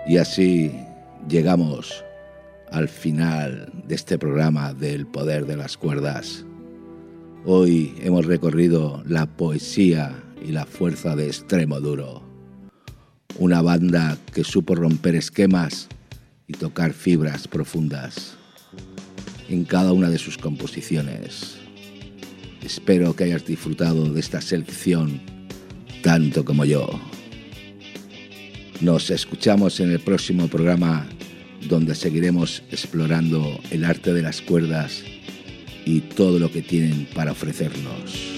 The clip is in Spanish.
Y así llegamos al final de este programa del poder de las cuerdas. Hoy hemos recorrido la poesía y la fuerza de Extremo Duro, una banda que supo romper esquemas y tocar fibras profundas en cada una de sus composiciones. Espero que hayas disfrutado de esta selección tanto como yo. Nos escuchamos en el próximo programa, donde seguiremos explorando el arte de las cuerdas y todo lo que tienen para ofrecernos.